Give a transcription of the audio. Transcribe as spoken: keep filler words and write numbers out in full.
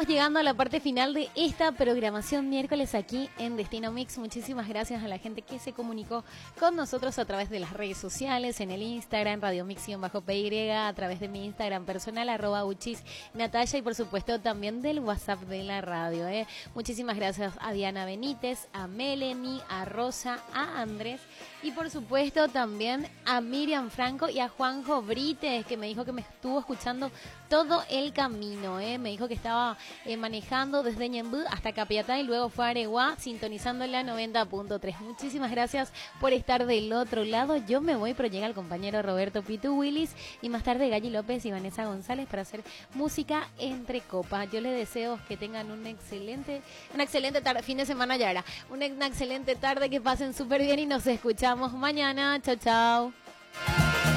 estamos llegando a la parte final de esta programación miércoles aquí en Destino Mix. Muchísimas gracias a la gente que se comunicó con nosotros a través de las redes sociales, en el Instagram, Radio Mix-P Y, a través de mi Instagram personal, arroba uchis Natalia, y por supuesto también del WhatsApp de la radio. ¿eh? Muchísimas gracias a Diana Benítez, a Melanie, a Rosa, a Andrés y por supuesto también a Miriam Franco y a Juanjo Brites, que me dijo que me estuvo escuchando todo el camino. ¿eh? Me dijo que estaba eh, manejando desde Ñembú hasta Capiatá y luego fue a Areguá sintonizando la noventa punto tres. Muchísimas gracias por estar del otro lado. Yo me voy, pero llega el compañero Roberto Pitu Willis y más tarde Galli López y Vanessa González para hacer música entre copas. Yo les deseo que tengan un excelente, una excelente tarde, fin de semana ya era, una, una excelente tarde, que pasen súper bien y nos escuchamos mañana. Chao, chao.